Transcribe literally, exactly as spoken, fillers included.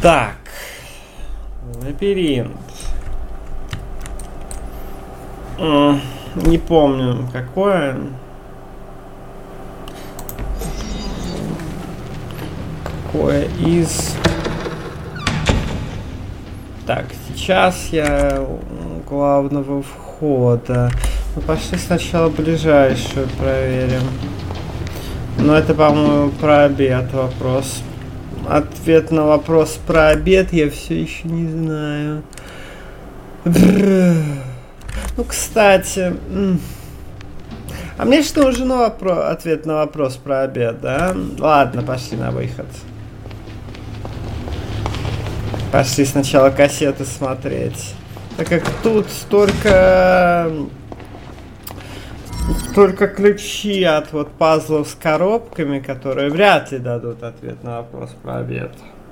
Так. Лабиринт. М, Не помню, какое. Какое из... Так, сейчас я у главного входа. Ну, пошли сначала ближайшую проверим. Но это, по-моему, про обед вопрос. Ответ на вопрос про обед я все еще не знаю. Ну, кстати... А мне что нужен вопро- ответ на вопрос про обед, да? Ладно, пошли на выход. Пошли сначала кассеты смотреть. Так как тут только... Только ключи от вот пазлов с коробками, которые вряд ли дадут ответ на вопрос про обед.